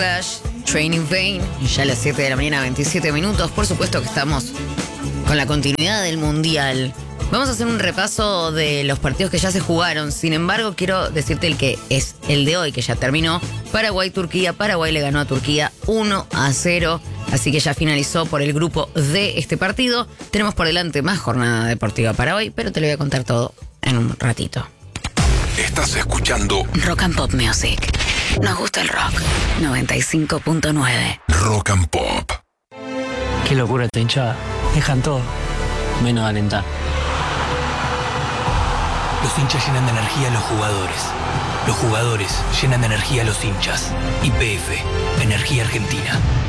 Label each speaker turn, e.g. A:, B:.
A: Training Pain, ya a las 7 de la mañana, 27 minutos. Por supuesto que estamos con la continuidad del Mundial. Vamos a hacer un repaso de los partidos que ya se jugaron. Sin embargo, quiero decirte el que es el de hoy, que ya terminó. Paraguay-Turquía. Paraguay le ganó a Turquía 1-0. Así que ya finalizó por el grupo de este partido. Tenemos por delante más jornada deportiva para hoy, pero te lo voy a contar todo en un ratito.
B: Estás escuchando
A: Rock and Pop Music. Nos gusta el rock. 95.9.
B: Rock and Pop.
C: Qué locura esta hinchada. Dejan todo, menos alentar.
D: Los hinchas llenan de energía a los jugadores. Los jugadores llenan de energía a los hinchas. YPF, Energía Argentina.